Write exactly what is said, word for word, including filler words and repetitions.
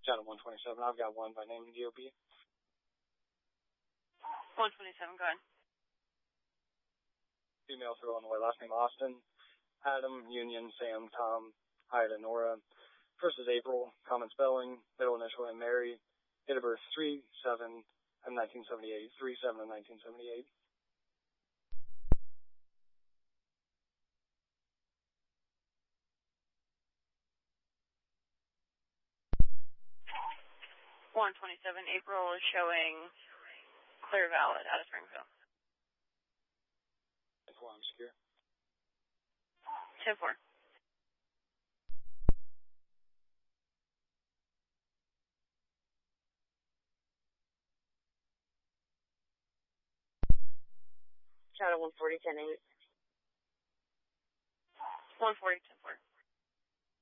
Channel one twenty-seven, I've got one by name and D O B. one twenty-seven, go ahead. Female throw on the way, last name Austin. Adam, Union, Sam, Tom, Ida, Nora. First is April, common spelling, middle initial and Mary. Date of birth three seven of nineteen seventy-eight, three seven of nineteen seventy-eight. one twenty-seven, April is showing Clear Valley out of Springfield. ten four, I'm secure. ten four. Channel one forty, ten eight. one forty, ten four.